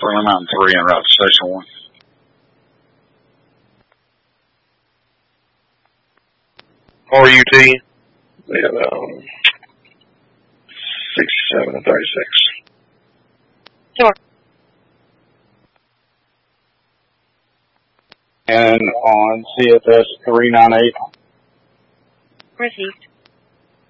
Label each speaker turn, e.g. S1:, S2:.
S1: 393 en route to Station 1.
S2: RUT?
S3: Yeah, 67 and 36.
S4: Sure.
S1: And on CSS 398.
S4: Received.